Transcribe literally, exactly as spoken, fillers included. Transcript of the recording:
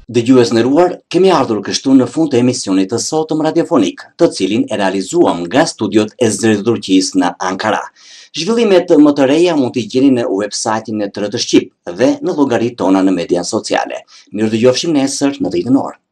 Dëgjues nderuar, kemi ardhur kështu në fund të emisionit të sotëm radiofonik, të cilin e realizuam nga studiot e Zërit të Turqisë në Ankara. Zhvillimet më të reja mund t'i gjeni në websajtin e T R T Shqip dhe në llogaritë tona në media sociale. Mirë dëgjofshim nesër në ditën orë.